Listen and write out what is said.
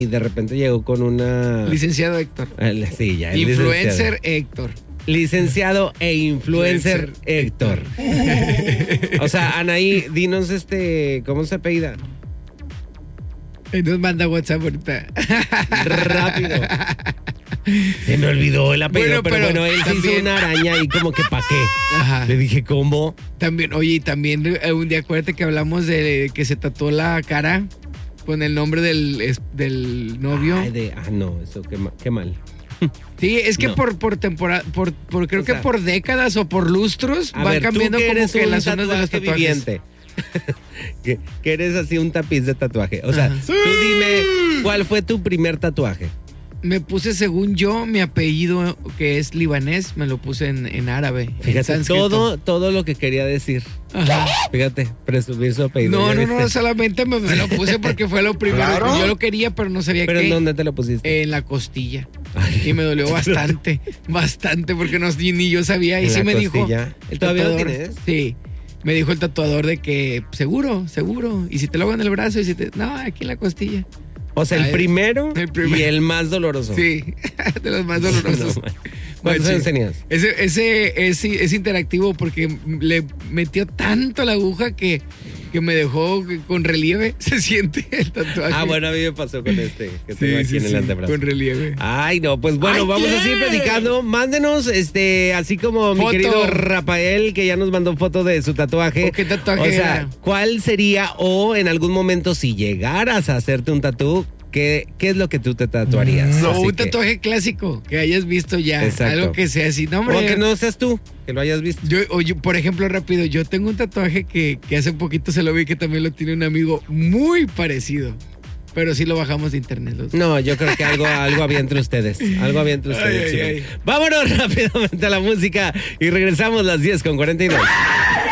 y de repente llegó con una... Licenciado Héctor. Sí, ya. Influencer Héctor. Licenciado e influencer Héctor. O sea, Anaí, dinos ¿cómo se apellida? Nos manda WhatsApp ahorita. Rápido. Se me olvidó el apellido, pero bueno, él se hizo una araña y como que pa' qué. Ajá. Le dije, ¿cómo? También, oye, también un día acuérdate que hablamos de que se tatuó la cara con el nombre del novio. No, eso qué mal. Sí, es que no. por temporada, creo que por décadas o por lustros van cambiando tú que como que las zonas de los tatuajes. Viviente. que eres así un tapiz de tatuaje. O sea, tú dime, ¿cuál fue tu primer tatuaje? Me puse, según yo, mi apellido, que es libanés, me lo puse en árabe. Fíjate, en todo lo que quería decir. Ajá. Fíjate, presumir su apellido. No, solamente me lo puse porque fue lo primero. ¿Claro? Yo lo quería, pero no sabía qué. ¿Pero en dónde te lo pusiste? En la costilla. Y me dolió bastante, porque ni yo sabía. Y sí me dijo. ¿El todavía lo tienes? Sí. Me dijo el tatuador de que seguro. Y si te lo hago en el brazo, no, aquí en la costilla. O sea, el primero y el más doloroso. Sí, de los más dolorosos. No, ¿cuántos años tenías? Ese es interactivo porque le metió tanto la aguja que me dejó con relieve. Se siente el tatuaje. Ah, bueno, a mí me pasó con que tengo aquí en el antebrazo. Con relieve. Ay, no, pues bueno, vamos a seguir platicando. Mándenos, así como mi querido Rafael, que ya nos mandó foto de su tatuaje. ¿Qué tatuaje? O sea, ¿cuál sería, o en algún momento, si llegaras a hacerte un tatu, ¿qué es lo que tú te tatuarías? No, un tatuaje clásico que hayas visto ya. Exacto. Algo que sea así. No, hombre, o que no seas tú, que lo hayas visto. Yo, por ejemplo, rápido, yo tengo un tatuaje que hace poquito se lo vi, que también lo tiene un amigo muy parecido. Pero sí lo bajamos de internet. No, yo creo que algo había entre ustedes. Vámonos rápidamente a la música y regresamos las 10:42.